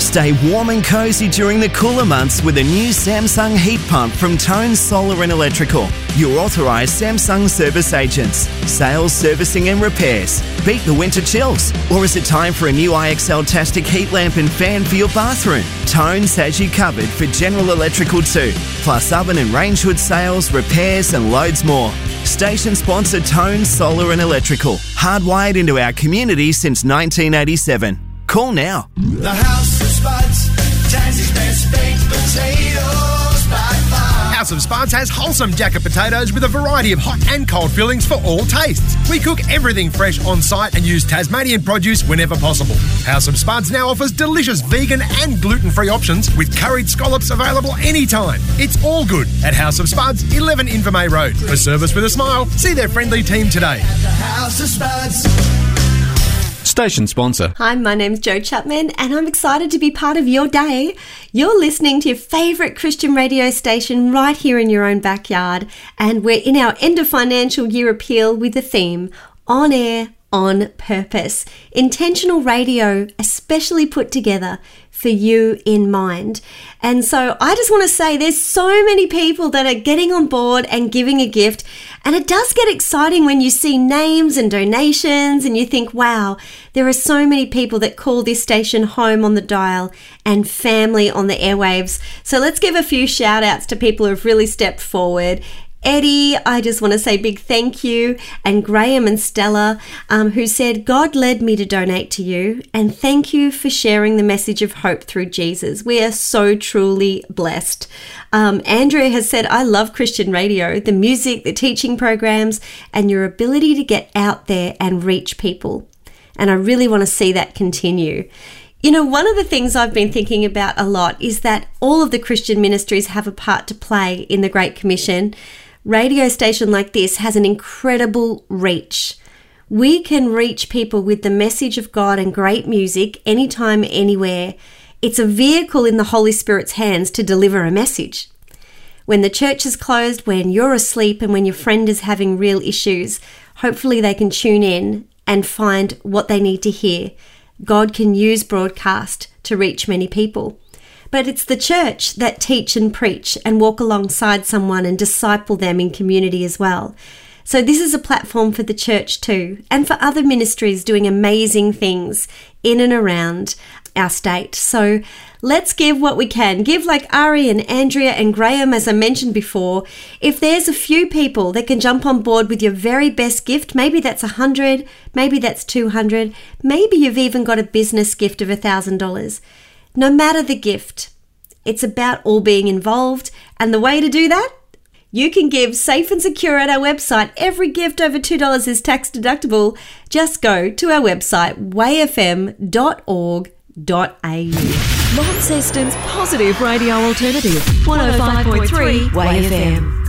Stay warm and cozy during the cooler months with a new Samsung heat pump from Tone Solar and Electrical. Your authorised Samsung service agents. Sales, servicing and repairs. Beat the winter chills. Or is it time for a new IXL-tastic heat lamp and fan for your bathroom? Tone's has you covered for general electrical too. Plus oven and range hood sales, repairs and loads more. Station sponsor Tone Solar and Electrical. Hardwired into our community since 1987. Call now. The House of Spuds, Tassie's best baked potatoes by far. House of Spuds has wholesome jacket potatoes with a variety of hot and cold fillings for all tastes. We cook everything fresh on site and use Tasmanian produce whenever possible. House of Spuds now offers delicious vegan and gluten-free options with curried scallops available anytime. It's all good at House of Spuds, 11 Invermay Road. For service with a smile, see their friendly team today. At the House of Spuds. Station sponsor. Hi, my name's Jo Chapman and I'm excited to be part of your day. You're listening to your favourite Christian radio station right here in your own backyard, and we're in our end of financial year appeal with the theme On Air, On Purpose. Intentional radio, especially put together for you in mind. And so I just want to say there's so many people that are getting on board and giving a gift, and it does get exciting when you see names and donations and you think, wow, there are so many people that call this station home on the dial and family on the airwaves. So let's give a few shout outs to people who have really stepped forward. Eddie, I just want to say big thank you, and Graham and Stella, who said, God led me to donate to you, and thank you for sharing the message of hope through Jesus. We are so truly blessed. Andrea has said, I love Christian radio, the music, the teaching programs, and your ability to get out there and reach people. And I really want to see that continue. You know, one of the things I've been thinking about a lot is that all of the Christian ministries have a part to play in the Great Commission. Radio station like this has an incredible reach. We can reach people with the message of God and great music anytime, anywhere. It's a vehicle in the Holy Spirit's hands to deliver a message. When the church is closed, when you're asleep, and when your friend is having real issues, hopefully they can tune in and find what they need to hear. God can use broadcast to reach many people. But it's the church that teach and preach and walk alongside someone and disciple them in community as well. So this is a platform for the church too, and for other ministries doing amazing things in and around our state. So let's give what we can. Give like Ari and Andrea and Graham, as I mentioned before. If there's a few people that can jump on board with your very best gift, maybe that's 100, maybe that's 200, maybe you've even got a business gift of $1,000. No matter the gift, it's about all being involved. And the way to do that? You can give safe and secure at our website. Every gift over $2 is tax deductible. Just go to our website, wayfm.org.au. Launceston's positive radio alternative, 105.3 Way FM.